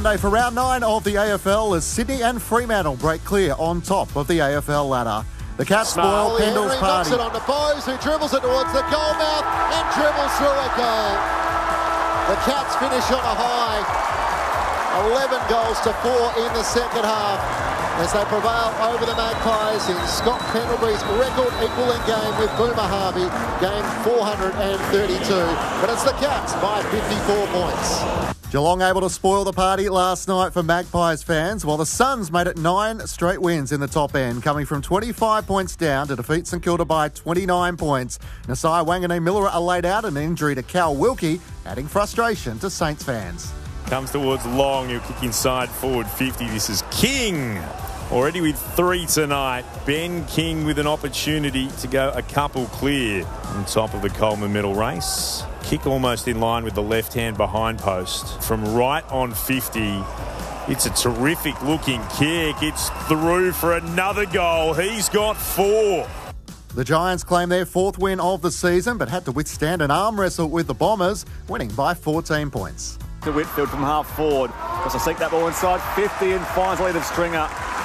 Monday for round 9 of the AFL as Sydney and Fremantle break clear on top of the AFL ladder. The Cats spoil Pendle's party. Knocks it on to Bowes, who dribbles it towards the goal mouth and dribbles through a goal. The Cats finish on a high, 11 goals to 4 in the second half as they prevail over the Magpies in Scott Pendlebury's record-equalling game with Boomer Harvey, game 432. But it's the Cats by 54 points. Geelong able to spoil the party last night for Magpies fans, while the Suns made it 9 straight wins in the top end, coming from 25 points down to defeat St Kilda by 29 points. Nasai Wanganeen-Miller are laid out an injury to Cal Wilkie, adding frustration to Saints fans. Comes towards Long, he'll kick inside forward 50. This is King, already with 3 tonight. Ben King with an opportunity to go a couple clear on top of the Coleman medal race. Kick almost in line with the left hand behind post from right on 50. It's a terrific looking kick. It's through for another goal. He's got 4. The Giants claim their 4th win of the season, but had to withstand an arm wrestle with the Bombers, winning by 14 points. To Whitfield from half forward. Wants to seek that ball inside 50 and finds lead of Stringer.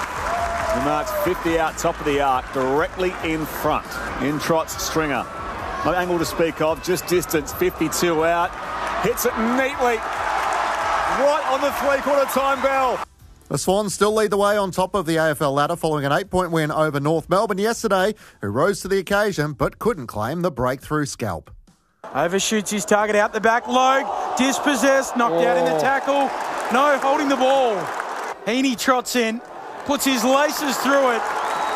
He marks 50 out top of the arc, directly in front. In trots Stringer. No angle to speak of, just distance, 52 out. Hits it neatly. Right on the 3-quarter time bell. The Swans still lead the way on top of the AFL ladder following an 8-point win over North Melbourne yesterday, who rose to the occasion but couldn't claim the breakthrough scalp. Overshoots his target out the back. Logue, dispossessed, knocked out in the tackle. No, holding the ball. Heaney trots in, puts his laces through it,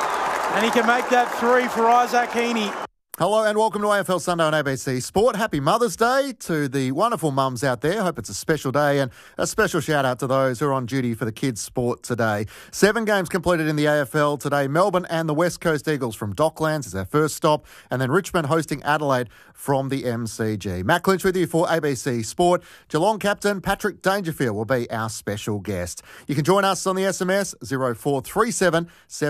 and he can make that 3 for Isaac Heaney. Hello and welcome to AFL Sunday on ABC Sport. Happy Mother's Day to the wonderful mums out there. Hope it's a special day and a special shout out to those who are on duty for the kids' sport today. 7 games completed in the AFL today. Melbourne and the West Coast Eagles from Docklands is our first stop, and then Richmond hosting Adelaide from the MCG. Matt Clinch with you for ABC Sport. Geelong captain Patrick Dangerfield will be our special guest. You can join us on the SMS 0437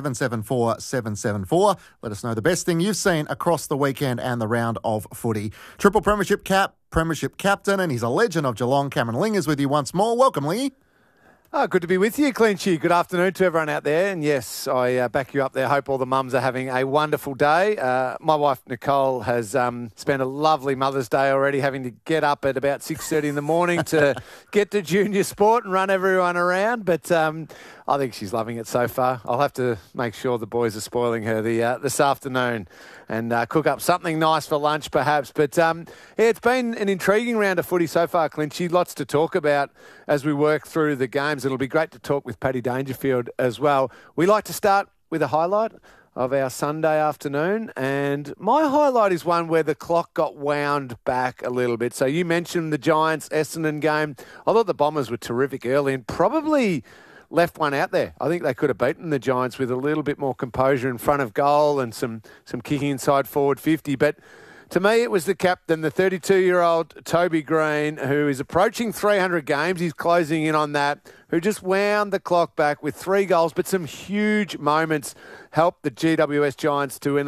774 774. Let us know the best thing you've seen across the weekend and the round of footy. Triple Premiership captain, and he's a legend of Geelong. Cameron Ling is with you once more. Welcome, Lingy. Oh, good to be with you, Clinchy. Good afternoon to everyone out there. And yes, I back you up there. Hope all the mums are having a wonderful day. My wife, Nicole, has spent a lovely Mother's Day already, having to get up at about 6:30 in the morning to get to junior sport and run everyone around. But I think she's loving it so far. I'll have to make sure the boys are spoiling her this afternoon and cook up something nice for lunch perhaps. But yeah, it's been an intriguing round of footy so far, Clinchy. Lots to talk about as we work through the games. It'll be great to talk with Paddy Dangerfield as well. We like to start with a highlight of our Sunday afternoon, and my highlight is one where the clock got wound back a little bit. So you mentioned the Giants-Essendon game. I thought the Bombers were terrific early and probably left one out there. I think they could have beaten the Giants with a little bit more composure in front of goal and some kicking inside forward 50. But to me, it was the captain, the 32-year-old Toby Green, who is approaching 300 games. He's closing in on that, who just wound the clock back with 3 goals, but some huge moments helped the GWS Giants to an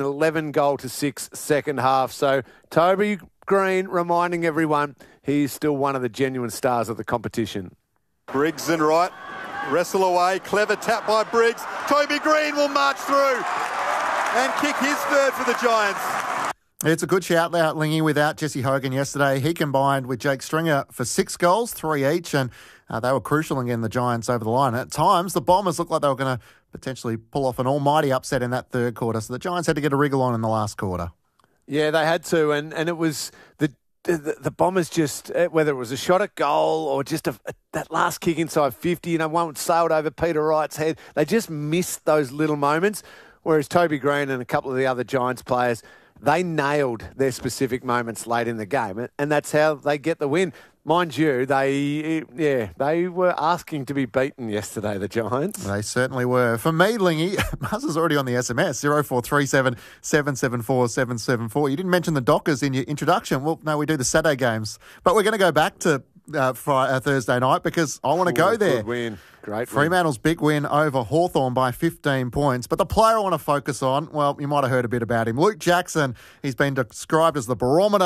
11-6 second half. So Toby Green reminding everyone he's still one of the genuine stars of the competition. Briggs and Wright wrestle away. Clever tap by Briggs. Toby Green will march through and kick his 3rd for the Giants. It's a good shout out, Lingy. Without Jesse Hogan yesterday, he combined with Jake Stringer for 6 goals, 3 each, and they were crucial in getting the Giants over the line. At times, the Bombers looked like they were going to potentially pull off an almighty upset in that 3rd quarter, so the Giants had to get a wriggle on in the last quarter. Yeah, they had to, and it was the Bombers just, whether it was a shot at goal or just that last kick inside 50, one sailed over Peter Wright's head. They just missed those little moments, whereas Toby Green and a couple of the other Giants players, they nailed their specific moments late in the game, and that's how they get the win. Mind you, they were asking to be beaten yesterday, the Giants. They certainly were. For me, Lingy, Muzz is already on the SMS, 0437 774 774. You didn't mention the Dockers in your introduction. Well, no, we do the Saturday games. But we're going to go back to Thursday night because I want to go there. Good win. Great Fremantle's big win over Hawthorn by 15 points. But the player I want to focus on, well, you might have heard a bit about him. Luke Jackson, he's been described as the barometer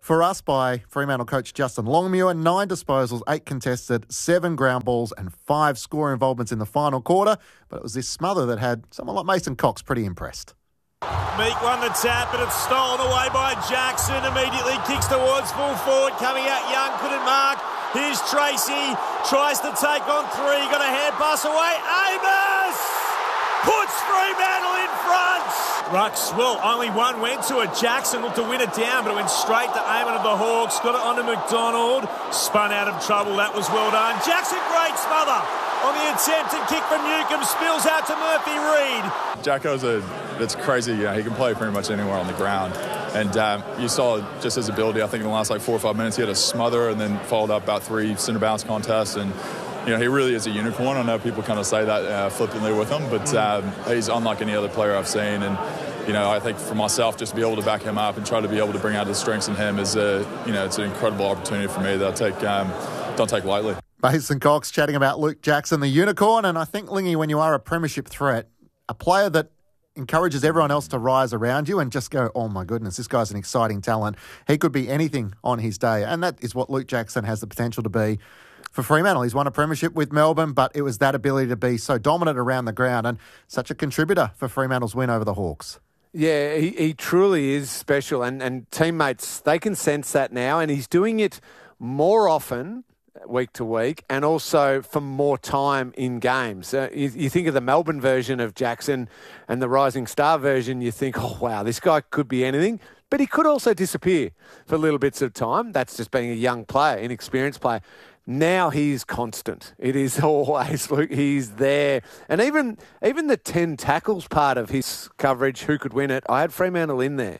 for us by Fremantle coach Justin Longmuir. 9 disposals, 8 contested, 7 ground balls and 5 score involvements in the final quarter. But it was this smother that had someone like Mason Cox pretty impressed. Meek won the tap, but it's stolen away by Jackson. Immediately kicks towards full forward. Coming out Young, couldn't mark. Here's Tracy, tries to take on 3. Got a hand pass away. Amos puts Fremantle in front. Rucks, well, only one went to it. Jackson looked to win it down, but it went straight to Eamon of the Hawks. Got it onto McDonald. Spun out of trouble. That was well done. Jackson, great smother on the attempted kick from Newcombe. Spills out to Murphy Reid. Jacko's it's crazy. Yeah, he can play pretty much anywhere on the ground. And you saw just his ability, I think in the last 4 or 5 minutes, he had a smother and then followed up about 3 centre bounce contests. And, he really is a unicorn. I know people kind of say that flippantly with him, but he's unlike any other player I've seen. And, I think for myself, just to be able to back him up and try to be able to bring out his strengths in him is, it's an incredible opportunity for me that I don't take lightly. Mason Cox chatting about Luke Jackson, the unicorn. And I think, Lingy, when you are a premiership threat, a player that encourages everyone else to rise around you and just go, oh my goodness, this guy's an exciting talent. He could be anything on his day. And that is what Luke Jackson has the potential to be for Fremantle. He's won a premiership with Melbourne, but it was that ability to be so dominant around the ground and such a contributor for Fremantle's win over the Hawks. Yeah, he truly is special. And teammates, they can sense that now. And he's doing it more often week to week, and also for more time in games. You think of the Melbourne version of Jackson and the Rising Star version, you think, oh, wow, this guy could be anything, but he could also disappear for little bits of time. That's just being a young player, inexperienced player. Now he's constant. It is always, look, he's there. And even the 10 tackles part of his coverage, who could win it, I had Fremantle in there.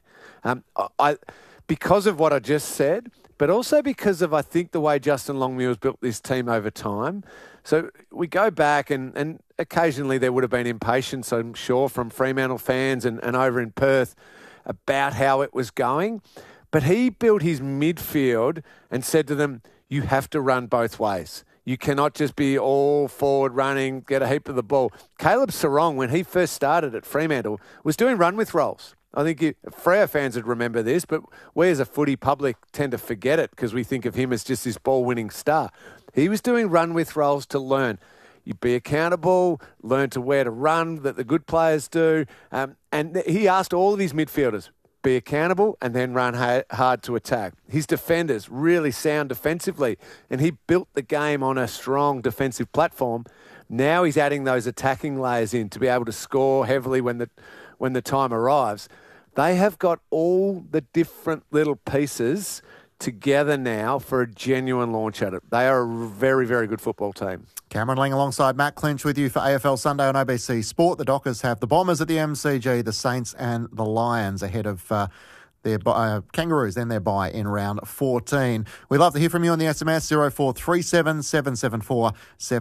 Because of what I just said, but also because of, I think, the way Justin Longmuir's built this team over time. So we go back and occasionally there would have been impatience, I'm sure, from Fremantle fans and over in Perth about how it was going. But he built his midfield and said to them, you have to run both ways. You cannot just be all forward running, get a heap of the ball. Caleb Sarong, when he first started at Fremantle, was doing run with rolls. I think Freo fans would remember this, but we as a footy public tend to forget it because we think of him as just this ball-winning star. He was doing run with rolls to learn. You be accountable, learn to where to run, that the good players do. And he asked all of his midfielders, be accountable and then run hard to attack. His defenders really sound defensively, and he built the game on a strong defensive platform. Now he's adding those attacking layers in to be able to score heavily when the time arrives. They have got all the different little pieces together now for a genuine launch at it. They are a very, very good football team. Cameron Lang alongside Matt Clinch with you for AFL Sunday on ABC Sport. The Dockers have the Bombers at the MCG, the Saints and the Lions ahead of their Kangaroos, then their bye in round 14. We'd love to hear from you on the SMS 0437 774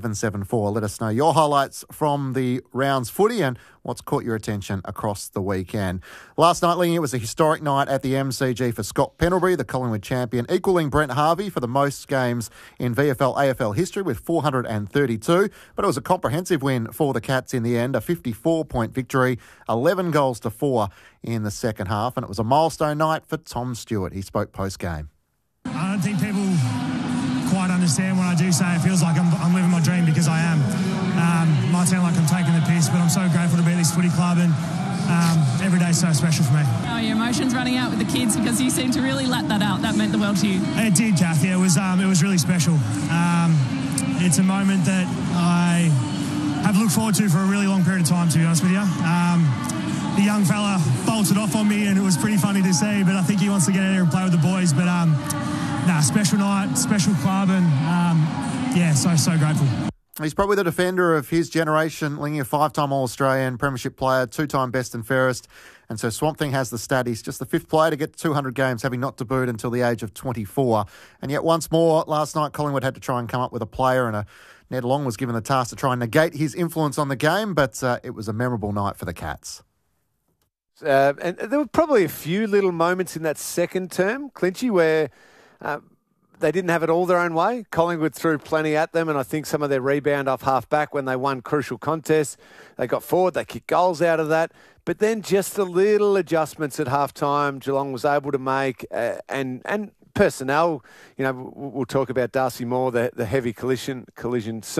774. Let us know your highlights from the rounds footy and what's caught your attention across the weekend. Last night, Lingy, it was a historic night at the MCG for Scott Pendlebury, the Collingwood champion, equalling Brent Harvey for the most games in VFL AFL history with 432. But it was a comprehensive win for the Cats in the end, a 54-point victory, 11 goals to 4 in the second half, and it was a milestone night for Tom Stewart. He spoke post-game. I don't think people quite understand when I do say it feels like I'm living my dream, because I am. Might sound like I'm taking the piss, but I'm so grateful to be at this footy club, and every day's so special for me. How are your emotions running out with the kids? Because you seem to really let that out. That meant the world to you. It did, Kath. Yeah, it was really special. It's a moment that I have looked forward to for a really long period of time, to be honest with you. The young fella bolted off on me, and it was pretty funny to see, but I think he wants to get out here and play with the boys. But, special night, special club, and, so grateful. He's probably the defender of his generation, Lingy, a 5-time All-Australian, premiership player, 2-time best and fairest. And so Swamp Thing has the stat. He's just the 5th player to get to 200 games, having not debuted until the age of 24. And yet once more, last night, Collingwood had to try and come up with a player, and Ned Long was given the task to try and negate his influence on the game, but it was a memorable night for the Cats. And there were probably a few little moments in that second term, Clinchy, where they didn't have it all their own way. Collingwood threw plenty at them, and I think some of their rebound off half-back when they won crucial contests, they got forward, they kicked goals out of that. But then just the little adjustments at half-time Geelong was able to make, and personnel, we'll talk about Darcy Moore, the heavy collision